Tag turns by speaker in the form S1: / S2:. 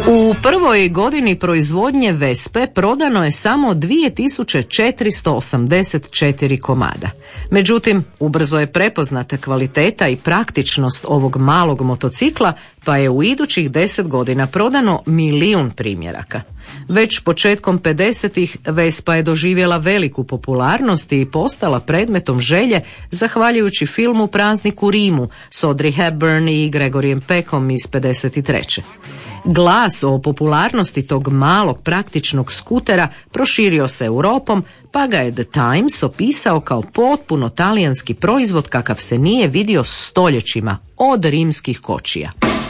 S1: U prvoj godini proizvodnje Vespe prodano je samo 2484 komada. Međutim, ubrzo je prepoznata kvaliteta i praktičnost ovog malog motocikla, pa je u idućih 10 godina prodano 1 milijun primjeraka. Već početkom 50-ih Vespa je doživjela veliku popularnost i postala predmetom želje zahvaljujući filmu Praznik u Rimu s Audrey Hepburn i Gregorijem Peckom iz 53. Glas o popularnosti tog malog praktičnog skutera proširio se Europom, pa ga je The Times opisao kao potpuno talijanski proizvod kakav se nije vidio stoljećima od rimskih kočija.